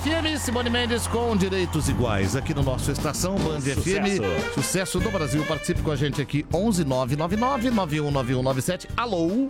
FM, Simone Mendes com direitos iguais. Aqui no nosso Estação Band FM. Sucesso do Brasil. Participe com a gente aqui. 11999-919197. Alô?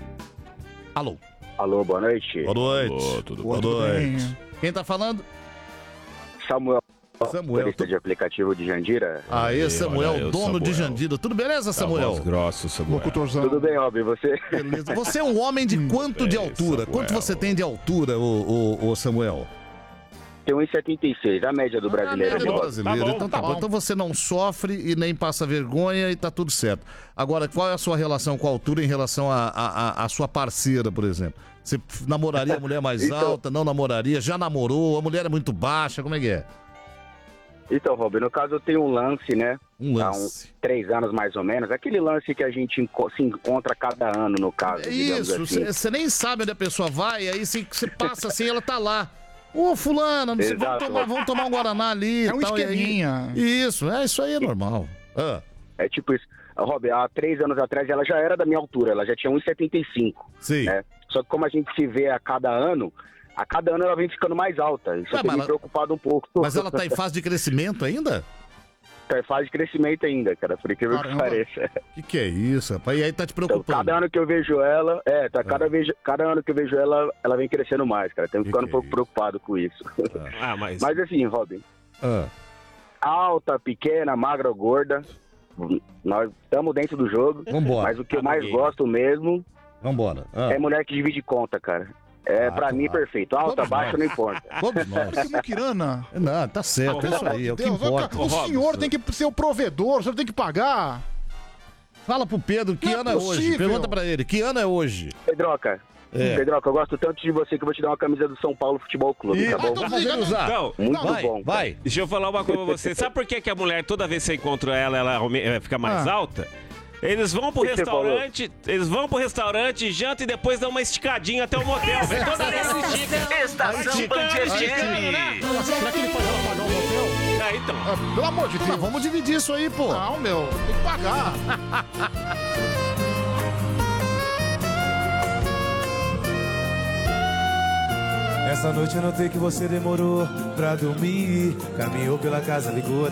Alô? Alô, boa noite. Boa noite. Alô, tudo boa noite. Quem tá falando? Samuel. Samuel. De aplicativo de Jandira. Aê, Samuel, olha aí, dono Samuel. de Jandira. Tudo beleza, Samuel? Grosso, Samuel. Tudo bem, Rob, você? Beleza. Você é um homem de quanto de bem, altura? Samuel. Quanto você tem de altura, ô Samuel? Tem 1,76, a média do brasileiro. Média do Rob. brasileiro. Tá bom, Então tá bom. Então você não sofre e nem passa vergonha e tá tudo certo. Agora, qual é a sua relação com a altura em relação à sua parceira, por exemplo? Você namoraria a mulher mais Então- alta? Não namoraria? Já namorou? A mulher é muito baixa? Como é que é? Então, Rob, no caso eu tenho um lance, né? Um Há lance. uns 3 anos mais ou menos. Aquele lance que a gente se encontra cada ano, no caso. É digamos isso, assim. você nem sabe onde a pessoa vai, aí você passa assim, ela tá lá. Ô, fulana, não sei, Exato. vamos tomar um Guaraná ali. É um e tal, e aí- esqueminha. Isso aí é normal. Ah, É tipo isso. Rob, há 3 anos atrás ela já era da minha altura, ela já tinha 1,75. sim. Né? Só que como a gente se vê a cada ano ela vem ficando mais alta. Isso Ué, tem mas me ela- preocupado um pouco. Mas ela tá em fase de crescimento ainda? Tá em fase de crescimento ainda, cara, por incrível que Caramba. pareça. Que é isso, rapaz? E aí tá te Então, preocupando? cada ano que eu vejo ela, cada ano que eu vejo ela, ela vem crescendo mais, cara. Tenho ficando um pouco preocupado com isso. Ah, mas... Mas assim, Robin, Ah, alta, pequena, magra ou gorda, nós estamos dentro do jogo. vambora, Mas o que eu mais ok. gosto mesmo vambora. Ah, é mulher que divide conta, cara. É, pra claro. mim, perfeito. Alta, Todos baixa, nós. não importa. todos nós. Que muquirana. Não, tá certo, é isso aí, é o que Deus, importa. o senhor tem que ser o provedor, o senhor tem que pagar. Fala pro Pedro, que Não é ano é hoje? possível. Pergunta pra ele, que ano é hoje? Pedroca, É. Pedroca, eu gosto tanto de você que eu vou te dar uma camisa do São Paulo Futebol Clube, tá bom? Tá fazendo usar. Então, Muito Vai, bom. cara. vai. deixa eu falar uma coisa pra você. Sabe por que a mulher, toda vez que você encontra ela, ela fica mais alta? Eles vão pro O que você restaurante, jantam e depois dão uma esticadinha até o motel. Vem toda vez se estica. Estação Band FM. Será que ele pode pagar o motel? Ah, então. Ah, pelo amor de Deus. Mas vamos dividir isso aí, pô. Não, meu, tem que pagar. Essa noite eu notei que você demorou pra dormir. Caminhou pela casa, ligou a